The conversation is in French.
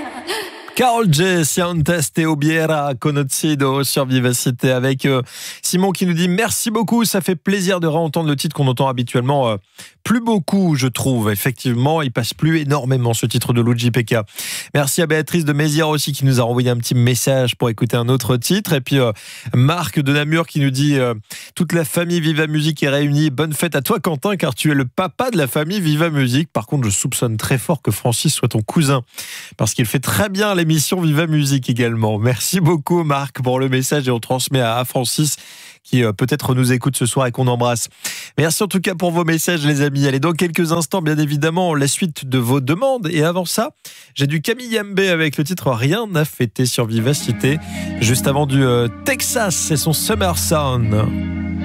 Carol J, Siantes te hubiera conocido sur Vivacité avec Simon qui nous dit merci beaucoup, ça fait plaisir de réentendre le titre qu'on entend habituellement plus beaucoup, je trouve. Effectivement, il passe plus énormément ce titre de Luigi Pekka. Merci à Béatrice de Mézières aussi qui nous a envoyé un petit message pour écouter un autre titre. Et puis Marc de Namur qui nous dit toute la famille Viva Musique est réunie. Bonne fête à toi Quentin car tu es le papa de la famille Viva Musique. Par contre, je soupçonne très fort que Francis soit ton cousin parce qu'il fait très bien l'émission Viva Musique également. Merci beaucoup Marc pour le message et on transmet à Francis qui peut-être nous écoute ce soir et qu'on embrasse. Merci en tout cas pour vos messages les amis. Allez, dans quelques instants, bien évidemment, la suite de vos demandes. Et avant ça, j'ai du Camille Yambé avec le titre Rien à fêter sur Vivacité. Juste avant du Texas, c'est son Summer Sound.